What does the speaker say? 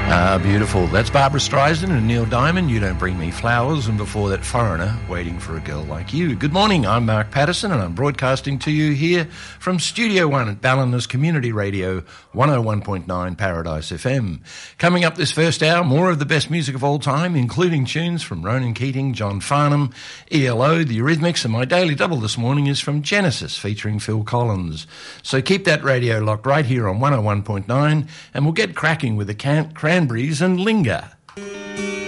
Beautiful. That's Barbara Streisand and Neil Diamond, You Don't Bring Me Flowers, and before that, Foreigner, Waiting for a Girl Like You. Good morning, I'm Mark Patterson, and I'm broadcasting to you here from Studio One at Balliners Community Radio, 101.9 Paradise FM. Coming up this first hour, more of the best music of all time, including tunes from Ronan Keating, John Farnham, ELO, The Eurythmics, and my Daily Double this morning is from Genesis, featuring Phil Collins. So keep that radio locked right here on 101.9, and we'll get cracking with the Cranberries and Linger.